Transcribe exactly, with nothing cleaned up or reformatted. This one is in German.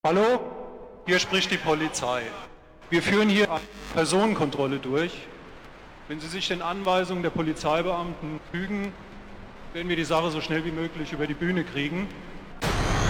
Hallo, hier spricht die Polizei. Wir führen hier eine Personenkontrolle durch. Wenn Sie sich den Anweisungen der Polizeibeamten fügen, werden wir die Sache so schnell wie möglich über die Bühne kriegen.